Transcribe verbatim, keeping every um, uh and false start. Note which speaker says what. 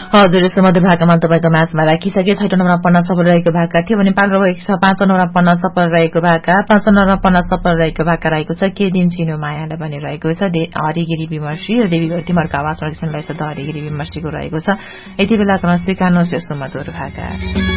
Speaker 1: हजुर यसको मध्य भागमा तपाईँको म्याचमा राखिसके छैटौं नम्बरमा पढ्न सफल रहेको भागका थियो भने पालो रहेको छ पाँचौं नम्बरमा पढ्न सफल रहेको भागका पाँचौं नम्बरमा पढ्न सफल रहेको भागका रहेको छ के दिन चिनो मायालाई भनिरहेको छ हरिगिरी विमर्शी र देवी तिमीहरूको आवाज सुन्दैछ द हरिगिरी विमर्शीको रहेको छ यति बेला गर्न स्वीकार्नुहोस् यो सुमधुर भाका